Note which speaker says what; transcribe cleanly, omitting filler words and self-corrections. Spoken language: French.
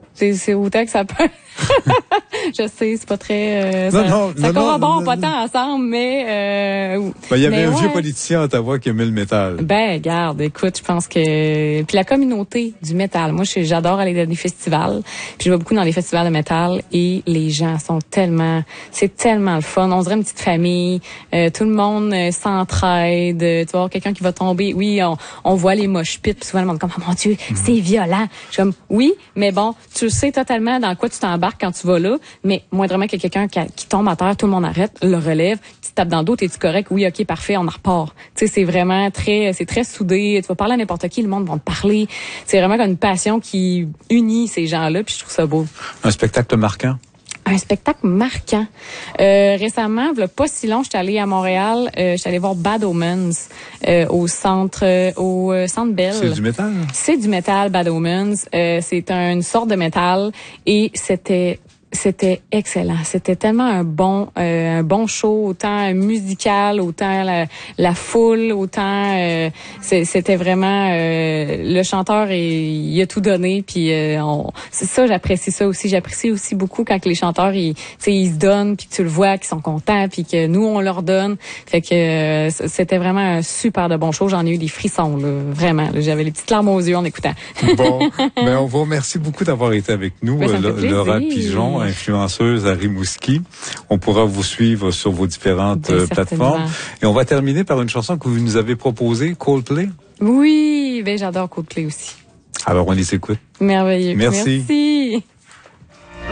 Speaker 1: C'est autant que ça peut. Je sais, c'est pas très... ça corrobore pas tant ensemble, mais...
Speaker 2: il y avait un vieux politicien à Ottawa qui aimait le métal.
Speaker 1: Ben, regarde, écoute, je pense que... Puis la communauté du métal. Moi, j'adore aller dans des festivals. Puis je vais beaucoup dans les festivals de métal et les gens sont tellement... C'est tellement le fun. On dirait une petite famille. Tout le monde s'entraide. Tu vas voir quelqu'un qui va tomber. Oui, on voit les mosh pits. Puis souvent, le monde est comme, oh mon Dieu, c'est violent. Je suis comme, oui, mais bon, tu sais totalement dans quoi tu t'embarques quand tu vas là. Mais moindrement qu'il y a quelqu'un qui tombe à terre, tout le monde arrête, le relève, tu te tapes dans le dos, t'es-tu correct? Oui, ok, parfait, on en repart. Tu sais, c'est vraiment c'est très soudé. Tu vas parler à n'importe qui, le monde va te parler. C'est vraiment comme une passion qui unit ces gens-là, puis je trouve ça beau.
Speaker 2: Un spectacle marquant?
Speaker 1: Un spectacle marquant. Récemment, il y a pas si long, j'étais allée à Montréal, j'étais allée voir Bad Omens au centre Bell.
Speaker 2: C'est du métal?
Speaker 1: C'est du métal, Bad Omens. C'est une sorte de métal et c'était excellent. C'était tellement un bon show, autant musical, autant la foule, autant c'était vraiment le chanteur il a tout donné. Puis c'est ça, j'apprécie ça aussi. J'apprécie aussi beaucoup quand les chanteurs ils se donnent, puis que tu le vois, qu'ils sont contents, puis que nous on leur donne. Fait que c'était vraiment un super de bon show. J'en ai eu des frissons là, vraiment. Là, j'avais les petites larmes aux yeux en écoutant.
Speaker 2: Bon, mais on vous remercie beaucoup d'avoir été avec nous, Laura Pigeon, influenceuse à Rimouski. On pourra vous suivre sur vos différentes plateformes. Et on va terminer par une chanson que vous nous avez proposée, Coldplay.
Speaker 1: Oui, j'adore Coldplay aussi.
Speaker 2: Alors on les écoute.
Speaker 1: Merveilleux.
Speaker 2: Merci.